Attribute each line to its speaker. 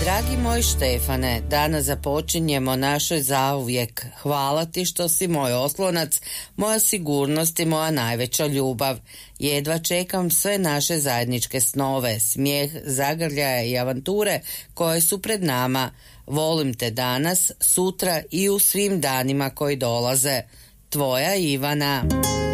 Speaker 1: Dragi moj Štefane, danas započinjemo našoj zauvijek. Hvala ti što si moj oslonac, moja sigurnost i moja najveća ljubav. Jedva čekam sve naše zajedničke snove, smijeh, zagrljaje i avanture koje su pred nama. Volim te danas, sutra i u svim danima koji dolaze. Tvoja Ivana.